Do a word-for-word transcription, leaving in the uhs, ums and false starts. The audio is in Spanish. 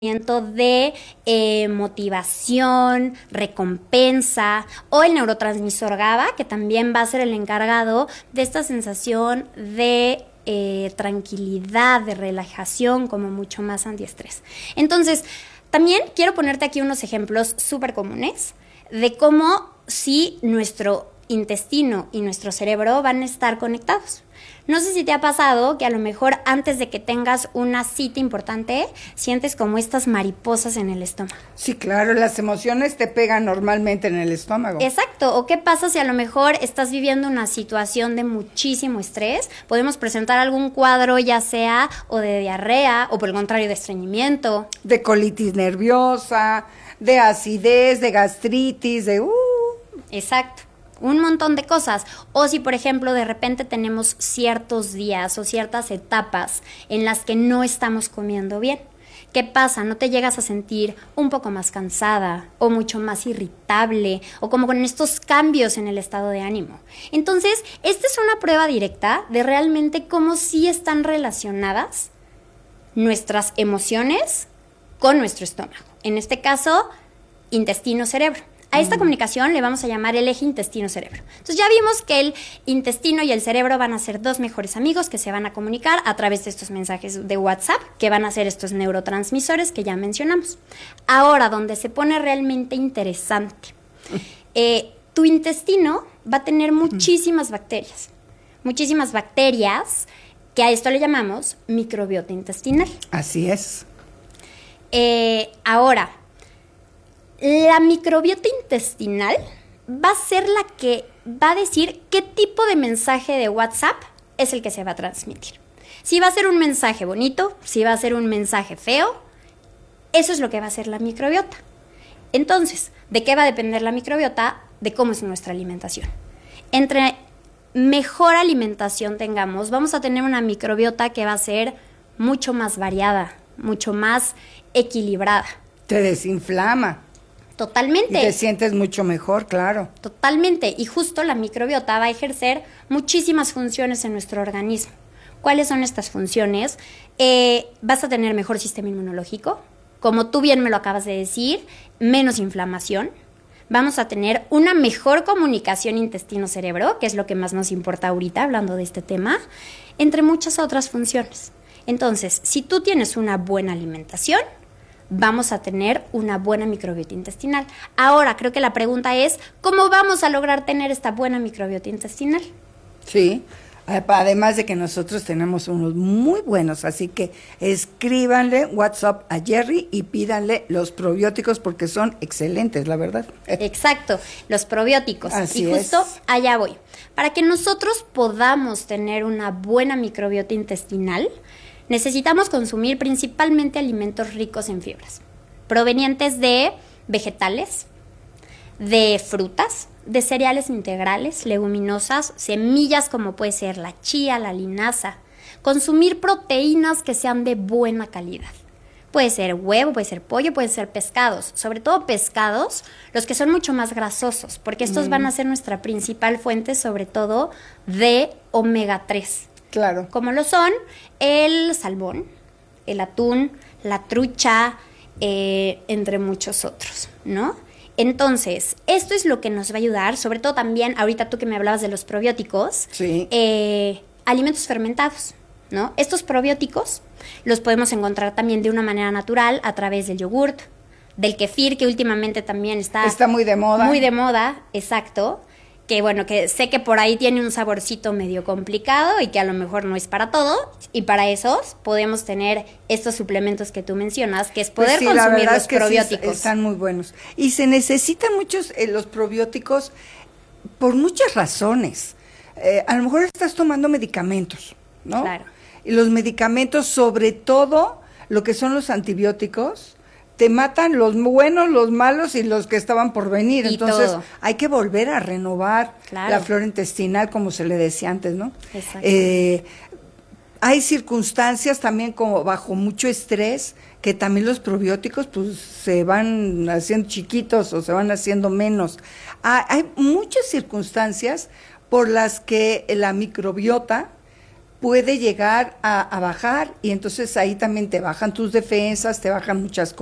de eh, motivación, recompensa, o el neurotransmisor GABA, que también va a ser el encargado de esta sensación de eh, tranquilidad, de relajación, como mucho más antiestrés. Entonces, también quiero ponerte aquí unos ejemplos súper comunes de cómo si nuestro intestino y nuestro cerebro van a estar conectados. No sé si te ha pasado que a lo mejor antes de que tengas una cita importante, sientes como estas mariposas en el estómago. Sí, claro, las emociones te pegan normalmente en el estómago. Exacto, o qué pasa si a lo mejor estás viviendo una situación de muchísimo estrés, podemos presentar algún cuadro ya sea o de diarrea o por el contrario de estreñimiento. De colitis nerviosa, de acidez, de gastritis, de... Uh. Exacto. Un montón de cosas. O si, por ejemplo, de repente tenemos ciertos días o ciertas etapas en las que no estamos comiendo bien. ¿Qué pasa? ¿No te llegas a sentir un poco más cansada o mucho más irritable o como con estos cambios en el estado de ánimo? Entonces, esta es una prueba directa de realmente cómo sí están relacionadas nuestras emociones con nuestro estómago. En este caso, intestino-cerebro. A esta comunicación le vamos a llamar el eje intestino-cerebro. Entonces ya vimos que el intestino y el cerebro van a ser dos mejores amigos que se van a comunicar a través de estos mensajes de WhatsApp, que van a ser estos neurotransmisores que ya mencionamos. Ahora, donde se pone realmente interesante, eh, tu intestino va a tener muchísimas bacterias, muchísimas bacterias, que a esto le llamamos microbiota intestinal. Así es. Eh, ahora, la microbiota intestinal va a ser la que va a decir qué tipo de mensaje de WhatsApp es el que se va a transmitir. Si va a ser un mensaje bonito, si va a ser un mensaje feo, eso es lo que va a ser la microbiota. Entonces, ¿de qué va a depender la microbiota? De cómo es nuestra alimentación. Entre mejor alimentación tengamos, vamos a tener una microbiota que va a ser mucho más variada, mucho más equilibrada. Te desinflama. Totalmente. Y te sientes mucho mejor, claro. Totalmente. Y justo la microbiota va a ejercer muchísimas funciones en nuestro organismo. ¿Cuáles son estas funciones? Eh, vas a tener mejor sistema inmunológico. Como tú bien me lo acabas de decir, menos inflamación. Vamos a tener una mejor comunicación intestino-cerebro, que es lo que más nos importa ahorita, hablando de este tema, entre muchas otras funciones. Entonces, si tú tienes una buena alimentación, vamos a tener una buena microbiota intestinal. Ahora, creo que la pregunta es, ¿cómo vamos a lograr tener esta buena microbiota intestinal? Sí, además de que nosotros tenemos unos muy buenos, así que escríbanle WhatsApp a Jerry y pídanle los probióticos porque son excelentes, la verdad. Exacto, los probióticos. Así y justo es. allá voy. Para que nosotros podamos tener una buena microbiota intestinal, necesitamos consumir principalmente alimentos ricos en fibras, provenientes de vegetales, de frutas, de cereales integrales, leguminosas, semillas como puede ser la chía, la linaza. Consumir proteínas que sean de buena calidad. Puede ser huevo, puede ser pollo, puede ser pescados. Sobre todo pescados, los que son mucho más grasosos, porque estos mm. van a ser nuestra principal fuente, sobre todo, de omega tres. Claro. Como lo son el salmón, el atún, la trucha, eh, entre muchos otros, ¿no? Entonces, esto es lo que nos va a ayudar, sobre todo también, ahorita tú que me hablabas de los probióticos, sí. eh, alimentos fermentados, ¿no? Estos probióticos los podemos encontrar también de una manera natural a través del yogurt, del kefir, que últimamente también está... Está muy de moda. Muy de moda, exacto. Que bueno, que sé que por ahí tiene un saborcito medio complicado y que a lo mejor no es para todo, y para esos podemos tener estos suplementos que tú mencionas, que es poder pues sí, consumir la verdad los es que probióticos. Sí, están muy buenos. Y se necesitan muchos eh, los probióticos por muchas razones. Eh, a lo mejor estás tomando medicamentos, ¿no? Claro. Y los medicamentos, sobre todo lo que son los antibióticos, te matan los buenos, los malos y los que estaban por venir. Y Entonces, todo. hay que volver a renovar claro. la flora intestinal, como se le decía antes, ¿no? Exacto. Eh, hay circunstancias también como bajo mucho estrés, que también los probióticos pues se van haciendo chiquitos o se van haciendo menos. Ah, hay muchas circunstancias por las que la microbiota puede llegar a, a bajar y entonces ahí también te bajan tus defensas, te bajan muchas cosas.